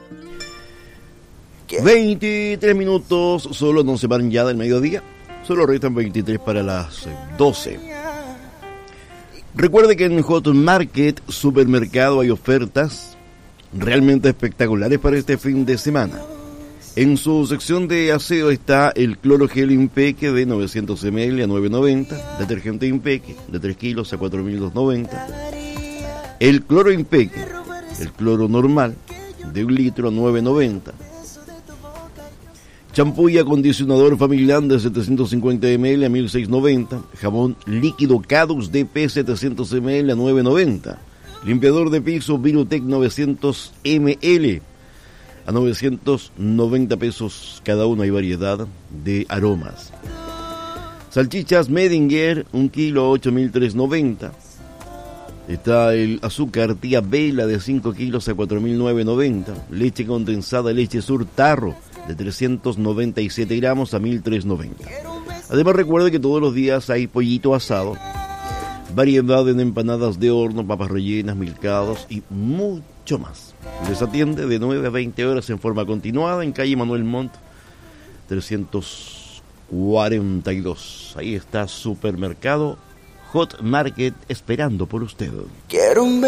23 minutos, solo nos separan ya del mediodía. Solo restan 23 para las 12. Recuerde que en Hot Market Supermercado hay ofertas realmente espectaculares para este fin de semana. En su sección de aseo está el cloro gel Impeque de 900 ml a 9.90, detergente Impeque de 3 kilos a 4.290, el cloro Impeque, el cloro normal de 1 litro a 9.90, champú y acondicionador Familán de 750 ml a 1.690, jabón líquido Cadux DP 700 ml a 9.90, limpiador de piso Virutec 900 ml a 990 pesos cada uno. Hay variedad de aromas. Salchichas Medinger 1 kilo 8.390. Está el azúcar Tía Vela de 5 kilos a 4.990. Leche condensada Leche Sur Tarro de 397 gramos a 1.390. Además recuerde que todos los días hay pollito asado, variedad en empanadas de horno, papas rellenas, milcados y mucho más. Les atiende de 9 a 20 horas en forma continuada en calle Manuel Montt 342. Ahí está Supermercado Hot Market esperando por usted. Quiero un